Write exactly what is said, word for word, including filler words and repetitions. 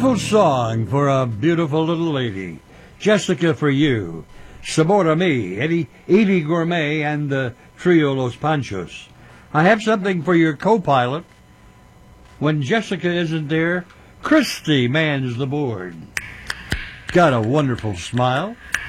beautiful song for a beautiful little lady. Jessica for you. Sabor a me, Eddie, Edie Gourmet, and the Trio Los Panchos. I have something for your co-pilot. When Jessica isn't there, Christy mans the board. Got a wonderful smile,